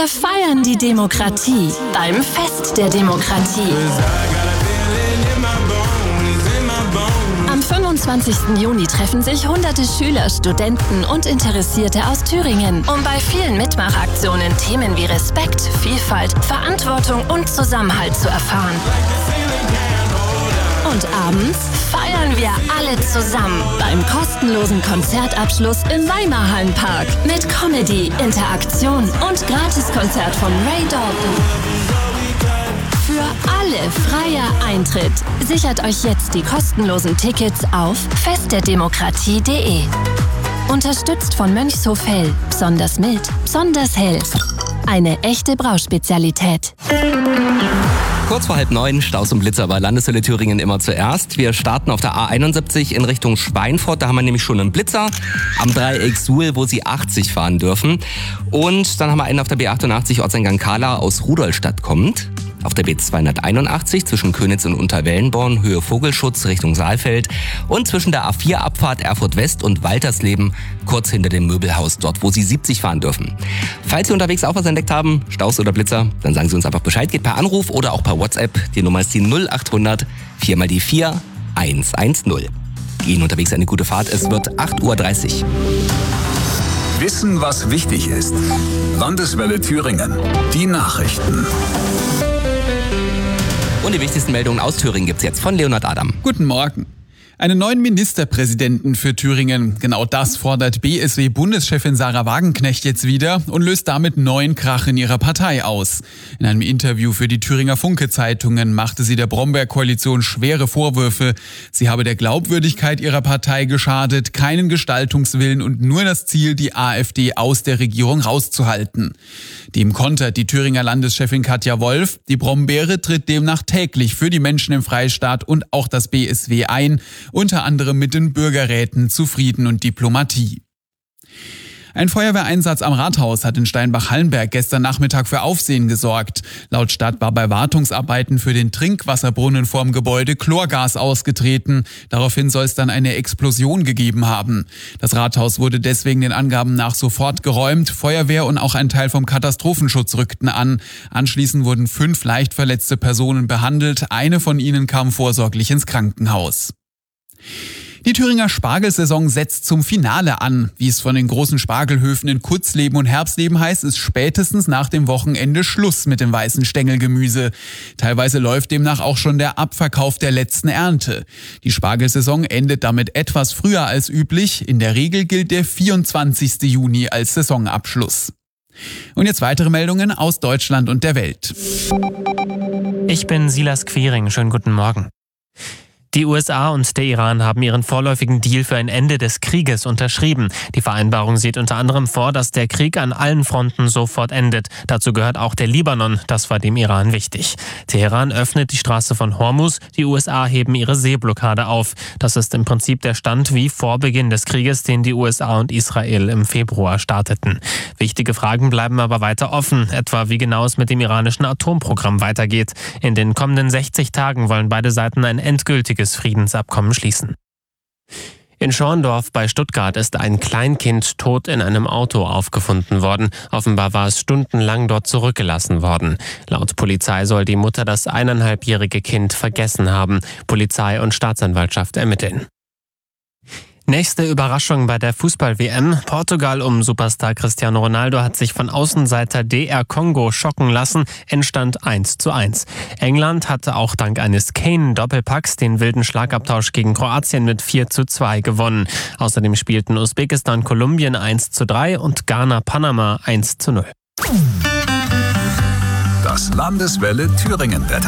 Wir feiern die Demokratie beim Fest der Demokratie. Am 25. Juni treffen sich hunderte Schüler, Studenten und Interessierte aus Thüringen, um bei vielen Mitmachaktionen Themen wie Respekt, Vielfalt, Verantwortung und Zusammenhalt zu erfahren. Und abends feiern wir alle zusammen beim kostenlosen Konzertabschluss im Weimarhallenpark mit Comedy, Interaktion und Gratiskonzert von Ray Dalton. Für alle freier Eintritt. Sichert euch jetzt die kostenlosen Tickets auf festderdemokratie.de. Unterstützt von Mönchshof Hell. Besonders mild, besonders hell. Eine echte Brauspezialität. Kurz vor 8:30, Staus und Blitzer bei Landeshölle Thüringen immer zuerst. Wir starten auf der A71 in Richtung Schweinfurt. Da haben wir nämlich schon einen Blitzer am Dreieck Suhl, wo Sie 80 fahren dürfen. Und dann haben wir einen auf der B88 Ortseingang Kahla aus Rudolstadt kommt. Auf der B281 zwischen Könitz und Unterwellenborn, Höhe Vogelschutz Richtung Saalfeld. Und zwischen der A4-Abfahrt Erfurt West und Waltersleben, kurz hinter dem Möbelhaus, dort wo Sie 70 fahren dürfen. Falls Sie unterwegs auch was entdeckt haben, Staus oder Blitzer, dann sagen Sie uns einfach Bescheid. Geht per Anruf oder auch per WhatsApp. Die Nummer ist die 0800 4 mal die 4 110. Ihnen unterwegs eine gute Fahrt. Es wird 8:30 Uhr. Wissen, was wichtig ist. Landeswelle Thüringen. Die Nachrichten. Und die wichtigsten Meldungen aus Thüringen gibt's jetzt von Leonhard Adam. Guten Morgen. Einen neuen Ministerpräsidenten für Thüringen. Genau das fordert BSW-Bundeschefin Sarah Wagenknecht jetzt wieder und löst damit neuen Krach in ihrer Partei aus. In einem Interview für die Thüringer Funke-Zeitungen machte sie der Bromberg-Koalition schwere Vorwürfe. Sie habe der Glaubwürdigkeit ihrer Partei geschadet, keinen Gestaltungswillen und nur das Ziel, die AfD aus der Regierung rauszuhalten. Dem kontert die Thüringer Landeschefin Katja Wolf. Die Brombeere tritt demnach täglich für die Menschen im Freistaat und auch das BSW ein, unter anderem mit den Bürgerräten zu Frieden und Diplomatie. Ein Feuerwehreinsatz am Rathaus hat in Steinbach-Hallenberg gestern Nachmittag für Aufsehen gesorgt. Laut Stadt war bei Wartungsarbeiten für den Trinkwasserbrunnen vorm Gebäude Chlorgas ausgetreten. Daraufhin soll es dann eine Explosion gegeben haben. Das Rathaus wurde deswegen den Angaben nach sofort geräumt. Feuerwehr und auch ein Teil vom Katastrophenschutz rückten an. Anschließend wurden 5 leicht verletzte Personen behandelt. Eine von ihnen kam vorsorglich ins Krankenhaus. Die Thüringer Spargelsaison setzt zum Finale an. Wie es von den großen Spargelhöfen in Kutzleben und Herbstleben heißt, ist spätestens nach dem Wochenende Schluss mit dem weißen Stängelgemüse. Teilweise läuft demnach auch schon der Abverkauf der letzten Ernte. Die Spargelsaison endet damit etwas früher als üblich. In der Regel gilt der 24. Juni als Saisonabschluss. Und jetzt weitere Meldungen aus Deutschland und der Welt. Ich bin Silas Quiring. Schönen guten Morgen. Die USA und der Iran haben ihren vorläufigen Deal für ein Ende des Krieges unterschrieben. Die Vereinbarung sieht unter anderem vor, dass der Krieg an allen Fronten sofort endet. Dazu gehört auch der Libanon, das war dem Iran wichtig. Teheran öffnet die Straße von Hormuz, die USA heben ihre Seeblockade auf. Das ist im Prinzip der Stand wie vor Beginn des Krieges, den die USA und Israel im Februar starteten. Wichtige Fragen bleiben aber weiter offen, etwa wie genau es mit dem iranischen Atomprogramm weitergeht. In den kommenden 60 Tagen wollen beide Seiten ein endgültiges Friedensabkommen schließen. In Schorndorf bei Stuttgart ist ein Kleinkind tot in einem Auto aufgefunden worden. Offenbar war es stundenlang dort zurückgelassen worden. Laut Polizei soll die Mutter das 1,5-jährige Kind vergessen haben. Polizei und Staatsanwaltschaft ermitteln. Nächste Überraschung bei der Fußball-WM. Portugal um Superstar Cristiano Ronaldo hat sich von Außenseiter DR Kongo schocken lassen. Endstand 1:1. England hatte auch dank eines Kane-Doppelpacks den wilden Schlagabtausch gegen Kroatien mit 4:2 gewonnen. Außerdem spielten Usbekistan Kolumbien 1:3 und Ghana Panama 1:0. Das Landeswelle Thüringen-Wetter.